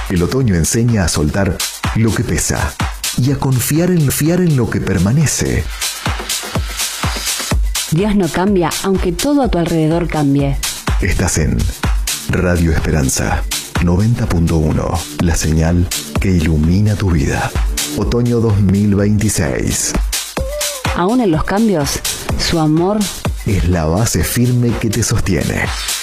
El otoño enseña a soltar lo que pesa y a confiar en lo que permanece. Dios no cambia, aunque todo a tu alrededor cambie. Estás en Radio Esperanza 90.1, la señal que ilumina tu vida. Otoño 2026. Aún en los cambios, su amor es la base firme que te sostiene.